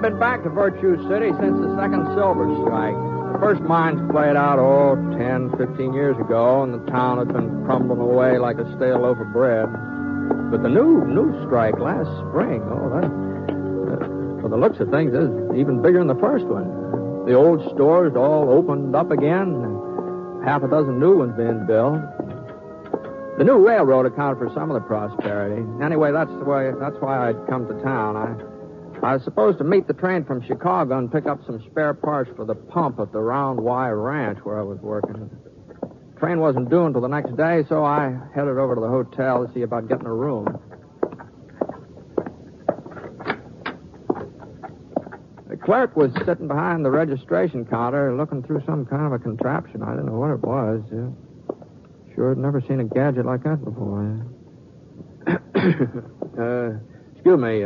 been back to Virtue City since the second silver strike. The first mines played out, 10, 15 years ago, and the town had been crumbling away like a stale loaf of bread. But the new strike last spring, for the looks of things, is even bigger than the first one. The old stores all opened up again, and half a dozen new ones being built. The new railroad accounted for some of the prosperity. Anyway, that's why I'd come to town. I was supposed to meet the train from Chicago and pick up some spare parts for the pump at the Round Y Ranch where I was working. The train wasn't due until the next day, so I headed over to the hotel to see about getting a room. The clerk was sitting behind the registration counter looking through some kind of a contraption. I didn't know what it was. Sure had never seen a gadget like that before. Excuse me.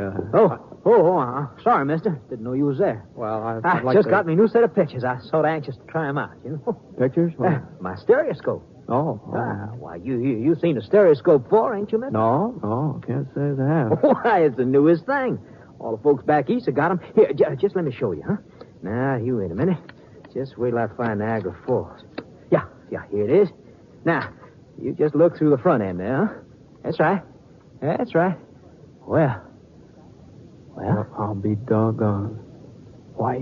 Sorry, mister. Didn't know you was there. Well, I'd I like just to... got me new set of pictures. I was sort of anxious to try them out, you know. Pictures? What? My stereoscope. Oh. Why, you seen a stereoscope before, ain't you, mister? No, can't say that. Why, it's the newest thing. All the folks back east have got them. Here, just let me show you, huh? Now, you wait a minute. Just wait till I find Niagara Falls. Yeah, here it is. Now, you just look through the front end there, huh? That's right. Well, I'll be doggone. Why,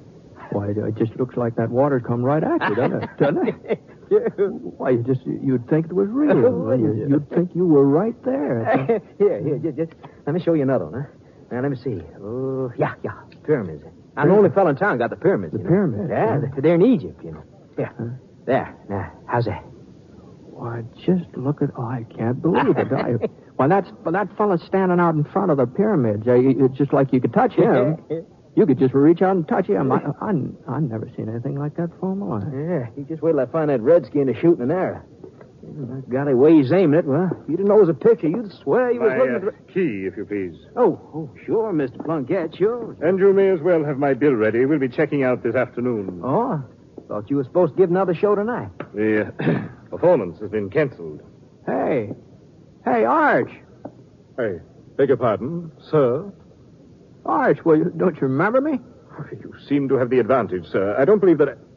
it just looks like that water come right at you, doesn't it? Why, you'd think it was real. You'd think you were right there. Here, just let me show you another one, huh? Now, let me see. Oh, yeah, pyramids. I'm the only fellow in town got the pyramids. The pyramids? Yeah, they're in Egypt, you know. Yeah. Huh? There. Now, how's that? Why, just look at... I can't believe it. Why, that fella standing out in front of the pyramids. It's just like you could touch him. You could just reach out and touch him. I've never seen anything like that before in my life. Yeah, you just wait till I find that redskin to shooting an arrow. That golly way he's aiming it, well, if you didn't know it was a picture, you'd swear he was looking at the... Key, if you please. Oh, sure, Mr. Plunkett, sure. And you may as well have my bill ready. We'll be checking out this afternoon. Oh, thought you were supposed to give another show tonight. The performance has been canceled. Hey, Arch. Hey, beg your pardon, sir? Arch, don't you remember me? You seem to have the advantage, sir. I don't believe that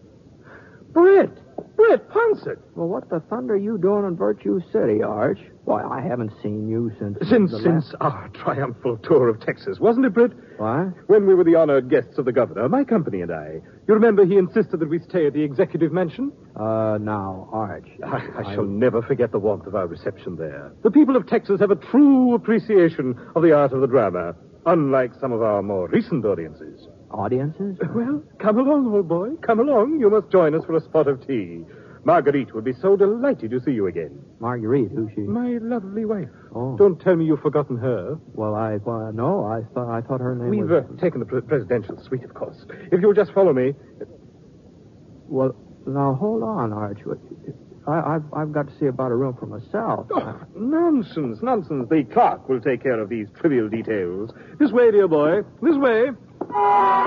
Britt Punset. Well, what the thunder are you doing in Virtue City, Arch? Why, I haven't seen you since our triumphal tour of Texas, wasn't it, Britt? What? When we were the honored guests of the governor, my company and I. You remember he insisted that we stay at the executive mansion? Now, Arch. I shall never forget the warmth of our reception there. The people of Texas have a true appreciation of the art of the drama, unlike some of our more recent audiences. Audiences? Well, come along, old boy. Come along. You must join us for a spot of tea. Marguerite would be so delighted to see you again. Marguerite? Who's she? My lovely wife. Oh. Don't tell me you've forgotten her. Well, no, I thought her name was... was... We've taken the presidential suite, of course. If you'll just follow me... Well, now, hold on, Arch. I've got to see about a room for myself. Oh, nonsense. The clerk will take care of these trivial details. This way, dear boy. This way.